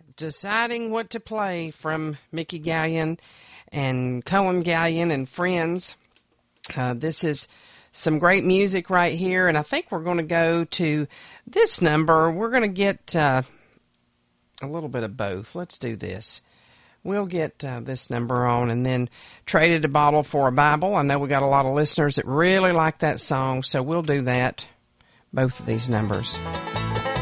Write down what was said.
deciding what to play from Mickey Gallion and Colin Gallion and friends. This is some great music right here, and I think we're going to go to this number. We're going to get a little bit of both. Let's do this. We'll get this number on and then Traded a Bottle for a Bible. I know we got a lot of listeners that really like that song, so we'll do that, both of these numbers.